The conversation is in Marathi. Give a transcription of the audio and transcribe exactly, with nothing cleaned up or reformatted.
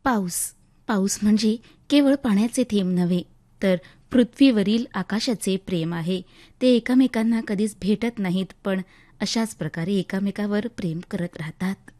पाऊस पाऊस म्हणजे केवळ पाण्याचे थेंब नव्हे, तर पृथ्वीवरील आकाशाचे प्रेम आहे. ते एकमेकांना कधीच भेटत नाहीत, पण अशाच प्रकारे एकमेकावर प्रेम करत राहतात.